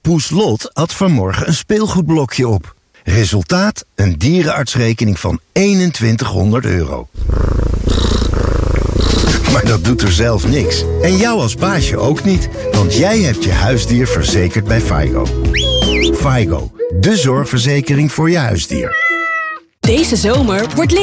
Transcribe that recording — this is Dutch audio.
Poes Lot at vanmorgen een speelgoedblokje op. Resultaat: een dierenartsrekening van €2100. Maar dat doet er zelf niks. En jou als baasje ook niet, want jij hebt je huisdier verzekerd bij FIGO. FIGO, de zorgverzekering voor je huisdier. Deze zomer wordt